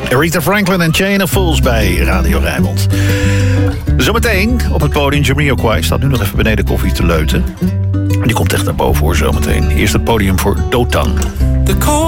Aretha Franklin en Chain of Fools bij Radio Rijnmond. Zometeen op het podium Jamiroquai staat nu nog even beneden koffie te leuten. Die komt echt naar boven hoor, zometeen. Eerst het podium voor Dotan.